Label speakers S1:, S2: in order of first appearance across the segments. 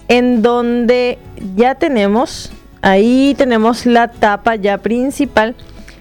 S1: en donde ya tenemos, ahí tenemos la tapa ya principal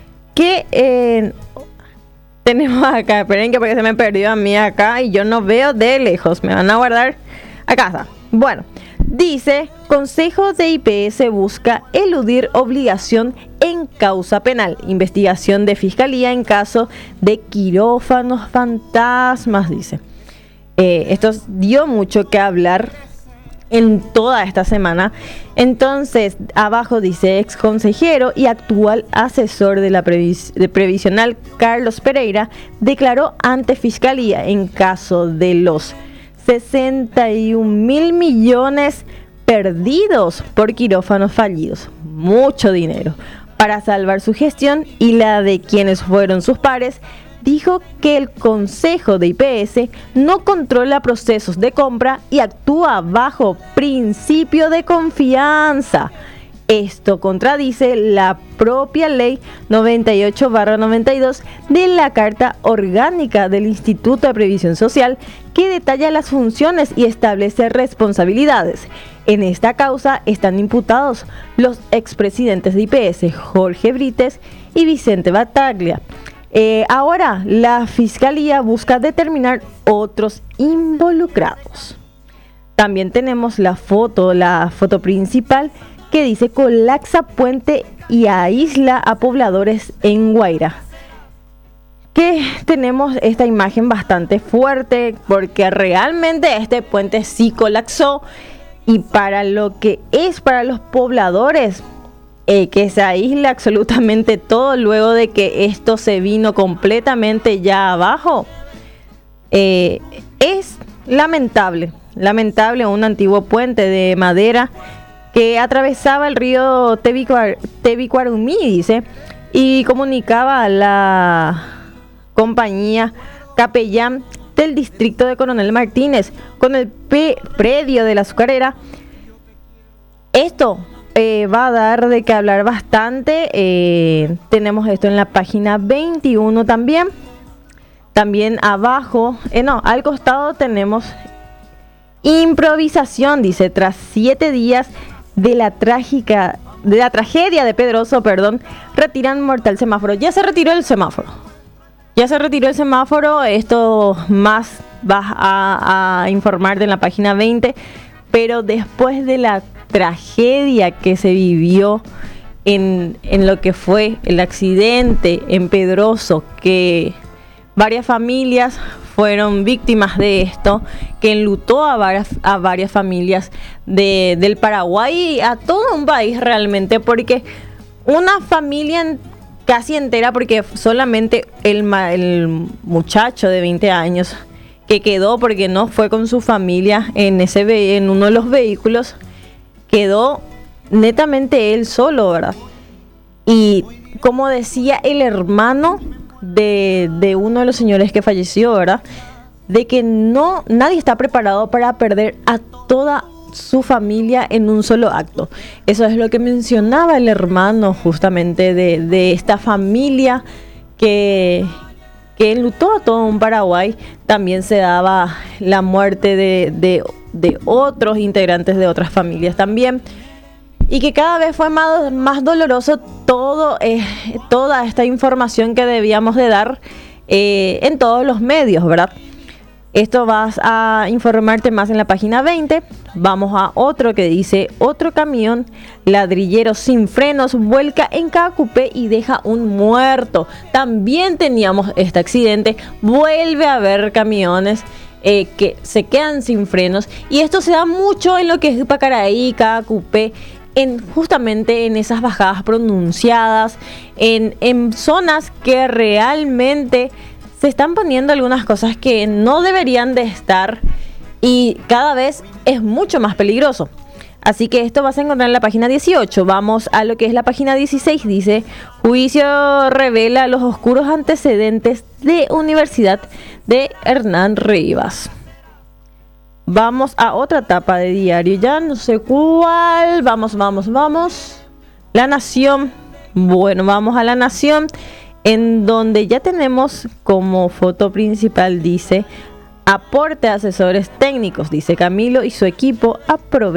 S1: que tenemos acá. Esperen que porque se me perdió a mí acá y yo no veo de lejos, me van a guardar acá está. Bueno, dice: Consejo de IPS busca eludir obligación en causa penal. Investigación de fiscalía en caso de quirófanos fantasmas, dice. Esto dio mucho que hablar en toda esta semana. Entonces, abajo dice: ex consejero y actual asesor de la previsional Carlos Pereira declaró ante fiscalía en caso de los 61.000 millones perdidos por quirófanos fallidos. Mucho dinero. Para salvar su gestión y la de quienes fueron sus pares, dijo que el Consejo de IPS no controla procesos de compra y actúa bajo principio de confianza. Esto contradice la propia ley 98/92 de la Carta Orgánica del Instituto de Previsión Social, que detalla las funciones y establece responsabilidades. En esta causa están imputados los expresidentes de IPS, Jorge Brites y Vicente Bataglia. Ahora la Fiscalía busca determinar otros involucrados. También tenemos la foto principal que dice: colapsa puente y aísla a pobladores en Guaira. Que tenemos esta imagen bastante fuerte porque realmente este puente sí colapsó, y para lo que es para los pobladores, que se aísla absolutamente todo luego de que esto se vino completamente ya abajo, es lamentable, un antiguo puente de madera que atravesaba el río Tebicuarumí, dice, y comunicaba a la compañía Capellán del distrito de Coronel Martínez con el predio de la azucarera. Esto va a dar de qué hablar bastante. Tenemos esto en la página 21 también. También abajo, al costado tenemos improvisación, dice: tras 7 días de la tragedia de Pedroso, retiran mortal semáforo. Ya se retiró el semáforo. Esto más vas a informar de la página 20. Pero después de la tragedia que se vivió en lo que fue el accidente en Pedroso, que varias familias fueron víctimas de esto, que enlutó a varias familias del Paraguay y a todo un país realmente, porque una familia casi entera, porque solamente el muchacho de 20 años que quedó, porque no fue con su familia en uno de los vehículos, quedó netamente él solo, ¿verdad? Y como decía el hermano de uno de los señores que falleció, ¿verdad?, de que nadie está preparado para perder a toda su familia en un solo acto. Eso es lo que mencionaba el hermano justamente de esta familia que enlutó a todo un Paraguay. También se daba la muerte de otros integrantes de otras familias también, y que cada vez fue más doloroso toda esta información que debíamos de dar en todos los medios, ¿verdad? Esto vas a informarte más en la página 20. Vamos a otro que dice: otro camión ladrillero sin frenos vuelca en Caacupé y deja un muerto. También teníamos este accidente. Vuelve a haber camiones que se quedan sin frenos, y esto se da mucho en lo que es Pacaraí, Caacupé, justamente en esas bajadas pronunciadas, en zonas que realmente se están poniendo algunas cosas que no deberían de estar, y cada vez es mucho más peligroso. Así que esto vas a encontrar en la página 18. Vamos a lo que es la página 16. Dice: juicio revela los oscuros antecedentes de Universidad de Hernán Rivas. Vamos a otra tapa de diario, ya no sé cuál. Vamos. La Nación. Bueno, vamos a La Nación, en donde ya tenemos como foto principal, dice: aporte a asesores técnicos, dice Camilo y su equipo aprovechan